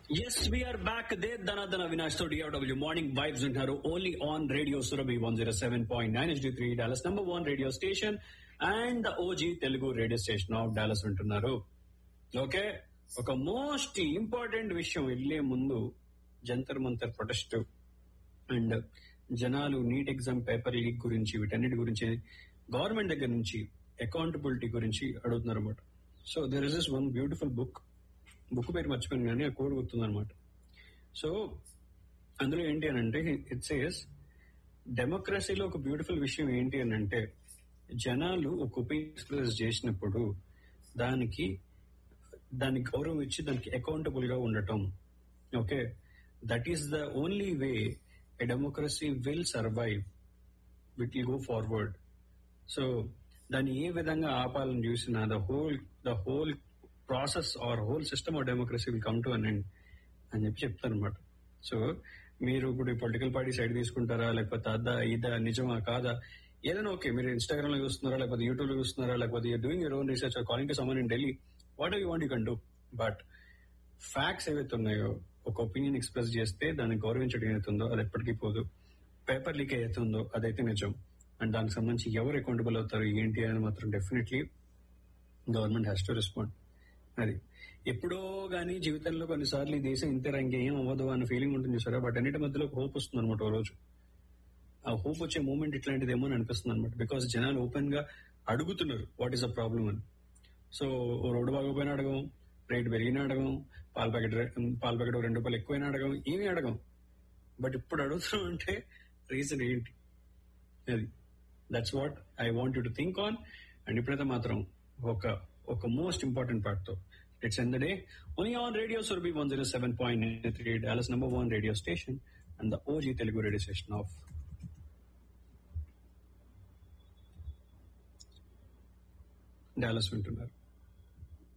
Yes, we are back. There, Dhanadhan Avinash to DRW Morning Vibes Untaru only on Radio Surabhi 107.9 HD3, Dallas number one radio station and the OG Telugu radio station of Dallas ఉంటున్నారు. Okay, ఒక most important విషయం వెళ్లే ముందు Jantar Mantar protest and జనాలు NEET exam paper leak గురించి వీటన్నిటి గురించి government దగ్గర నుంచి అకౌంటబిలిటీ గురించి అడుగుతున్నారు అనమాట. So there is this one beautiful book పేరు మర్చిపోయాను కానీ ఆ కోడ్ గుర్తుంది అనమాట. సో అందులో ఏంటి అని అంటే ఇట్ సేస్ డెమోక్రసీలో ఒక బ్యూటిఫుల్ విషయం ఏంటి అని అంటే జనాలు ఒక ఒపీనియన్ ఎక్స్ప్రెస్ చేసినప్పుడు దానికి గౌరవం ఇచ్చి దానికి అకౌంటబుల్ గా ఉండటం. Okay, that is the only way a democracy will survive, VIT will go forward. So దాన్ని ఏ విధంగా ఆపాలని చూసినా the whole process are whole system of democracy will come to an end అని చెప్తాను అనమాట. సో మీరు ఇప్పుడు పొలిటికల్ పార్టీ సైడ్ తీసుకుంటారా, లేకపోతే అదా ఇదా నిజమా కాదా ఏదైనా ఓకే, మీరు ఇన్స్టాగ్రామ్ లో చూస్తున్నారా, లేకపోతే యూట్యూబ్ లో చూస్తున్నారా, లేకపోతే you're doing your own research are calling to someone in Delhi, what you want you can do. But facts ఏవైతే ఉన్నాయో, ఒక ఒపీనియన్ ఎక్స్ప్రెస్ చేస్తే దాన్ని గౌరవించడం ఏదైతుందో అది ఎప్పటికీ పోదు. పేపర్ లీక్ ఏదైతుందో అదైతే నిజం. అండ్ దానికి సంబంధించి ఎవరు అకౌంటబుల్ అవుతారు ఏంటి అని మాత్రం definitely government has to respond. అది ఎప్పుడో గానీ జీవితంలో కొన్నిసార్లు ఈ దేశం ఇంతే ఇంకేం అవ్వదు అన్న ఫీలింగ్ ఉంటుంది సరే, బట్ అన్నిటి మధ్యలో హోప్ వస్తుంది అనమాట. ఓ రోజు ఆ హోప్ వచ్చే మూమెంట్ ఇట్లాంటిదేమో అని అనిపిస్తుంది అనమాట. బికాస్ జనాలు ఓపెన్ గా అడుగుతున్నారు వాట్ ఈస్ ద ప్రాబ్లం అని. సో రోడ్డు బాగోపోయినా అడగం, రేట్ పెరిగినా అడగం, పాల ప్యాకెట్ ₹2 ఎక్కువైనా అడగం, ఏమీ అడగం. బట్ ఇప్పుడు అడుగుతున్నాం అంటే రీజన్ ఏంటి? అది that's what I want you to think on. And ఇప్పుడైతే మాత్రం ఒక మోస్ట్ ఇంపార్టెంట్ పార్ట్ తో let's end the day only on radio Surabhi 107.3, Dallas number one radio station and the OG Telugu radio station of Dallas వింటున్నారు.